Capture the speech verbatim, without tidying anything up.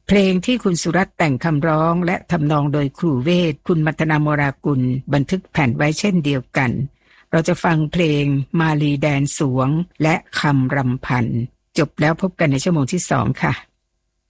เพลงที่คุณสุรัตน์แต่งคำร้องและทำนองโดยครูเวทคุณมัทนาโมรากุลบันทึกแผ่นไว้เช่นเดียวกันเราจะฟังเพลงมาลีแดนสวงและคำรำพันจบแล้วพบกันในชั่วโมงที่สองค่ะ